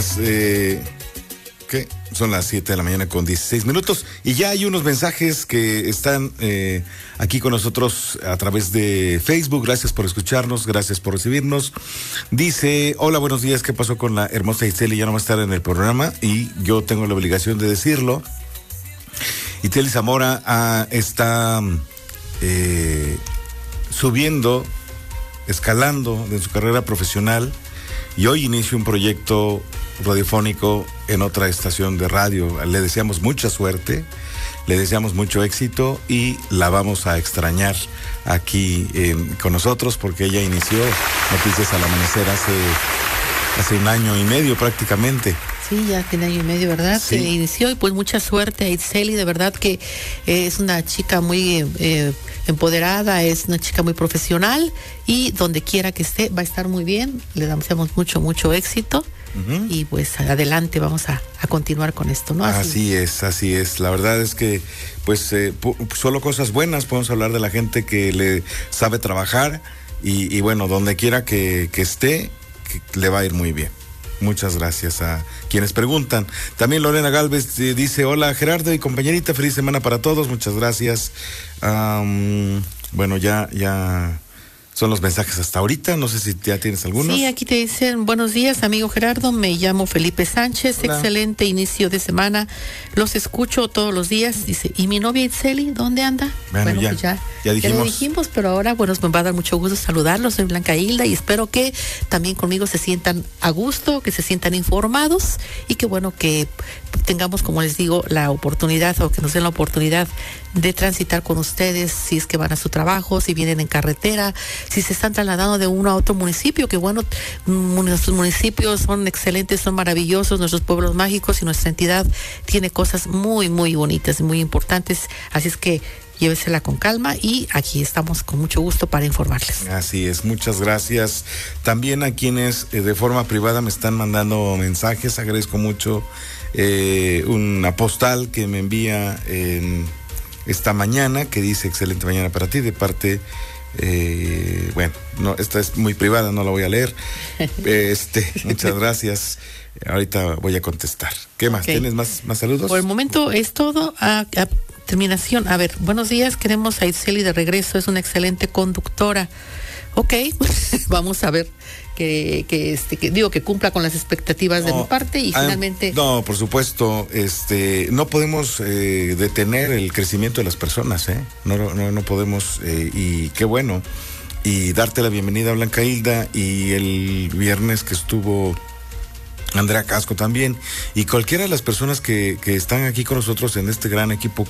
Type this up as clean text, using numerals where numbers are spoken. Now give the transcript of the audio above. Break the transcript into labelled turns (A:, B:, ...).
A: ¿Qué? Son las 7 de la mañana con 16 minutos y ya hay unos mensajes que están aquí con nosotros a través de Facebook. Gracias por escucharnos, gracias por recibirnos. Dice, hola, buenos días, ¿qué pasó con la hermosa Itzel? Ya no va a estar en el programa y yo tengo la obligación de decirlo. Itzel Zamora está subiendo, escalando en su carrera profesional y hoy inicia un proyecto radiofónico en otra estación de radio. Le deseamos mucha suerte, le deseamos mucho éxito y la vamos a extrañar aquí con nosotros porque ella inició Noticias al Amanecer hace un año y medio prácticamente.
B: Sí, ya tiene año y medio, ¿verdad?
A: Sí.
B: Se inició y pues mucha suerte a Itzeli, de verdad que es una chica muy empoderada, es una chica muy profesional y donde quiera que esté va a estar muy bien. Le deseamos mucho éxito. Uh-huh. Y pues adelante, vamos a continuar con esto, ¿no?
A: Así es. La verdad es que pues solo cosas buenas, podemos hablar de la gente que le sabe trabajar y bueno, donde quiera que esté, que le va a ir muy bien. Muchas gracias a quienes preguntan. También Lorena Galvez dice, hola Gerardo y compañerita, feliz semana para todos, muchas gracias. Bueno, ya son los mensajes hasta ahorita, no sé si ya tienes algunos.
B: Sí, aquí te dicen, buenos días amigo Gerardo, me llamo Felipe Sánchez, hola. Excelente inicio de semana, los escucho todos los días, dice, ¿y mi novia Itzeli dónde anda?
A: Bueno,
B: pues ya lo dijimos, pero ahora, bueno, me va a dar mucho gusto saludarlos, soy Blanca Hilda y espero que también conmigo se sientan a gusto, que se sientan informados y que bueno, que tengamos, como les digo, la oportunidad o que nos den la oportunidad de transitar con ustedes, si es que van a su trabajo, si vienen en carretera, si se están trasladando de uno a otro municipio, que bueno, nuestros municipios son excelentes, son maravillosos, nuestros pueblos mágicos y nuestra entidad tiene cosas muy bonitas y muy importantes, así es que llévesela con calma y aquí estamos con mucho gusto para informarles.
A: Así es, muchas gracias. También a quienes de forma privada me están mandando mensajes, agradezco mucho una postal que me envía esta mañana que dice excelente mañana para ti de parte, bueno, no, esta es muy privada, no la voy a leer. Muchas gracias. Ahorita voy a contestar. ¿Qué más? Okay. ¿Tienes más saludos?
B: Por el momento es todo. A terminación, a ver, buenos días, queremos a Itzeli de regreso, es una excelente conductora. Ok, vamos a ver que cumpla con las expectativas de mi parte y finalmente.
A: No, por supuesto, no podemos detener el crecimiento de las personas, no podemos, y qué bueno, y darte la bienvenida a Blanca Hilda y el viernes que estuvo Andrea Casco también y cualquiera de las personas que están aquí con nosotros en este gran equipo